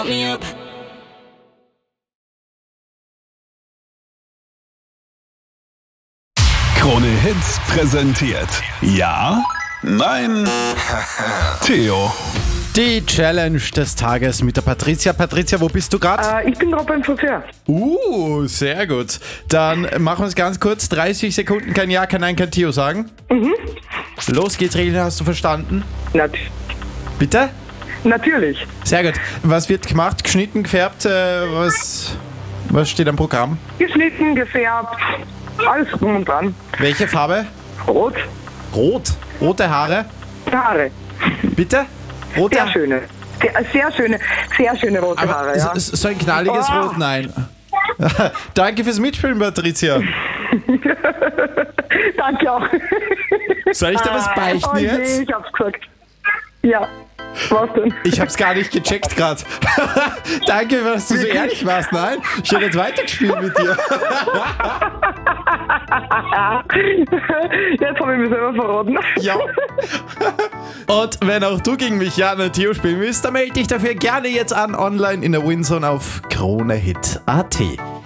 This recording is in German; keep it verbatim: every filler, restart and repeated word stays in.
Krone Hits präsentiert. Ja? Nein? Theo. Die Challenge des Tages mit der Patricia. Patricia, wo bist du gerade? Äh, ich bin gerade beim Friseur. Uh, sehr gut. Dann machen wir es ganz kurz. dreißig Sekunden, kein Ja, kein Nein, kein Theo sagen. Mhm. Los geht's, Regeln hast du verstanden? Nat- Bitte? natürlich. Sehr gut. Was wird gemacht? Geschnitten, gefärbt? Äh, was, was steht am Programm? Geschnitten, gefärbt, alles drum und dran. Welche Farbe? Rot, Rot. Rote Haare? Haare. Bitte? Rote Sehr schöne. Sehr, sehr schöne, sehr schöne rote Aber Haare, ja. so, so ein knalliges Oh. Rot? Nein. Danke fürs Mitspielen, Patricia. Danke auch. Soll ich da was beichten oh je, jetzt? ich hab's gesagt. Ja, was denn? Ich hab's gar nicht gecheckt gerade. Danke, dass du so ehrlich warst. Nein, ich hätte jetzt weitergespielt mit dir. Jetzt habe ich mich selber verraten. Ja. Und wenn auch du gegen mich, Jan und Theo, spielen willst, dann melde dich dafür gerne jetzt an, online in der Winzone auf Kronehit punkt at.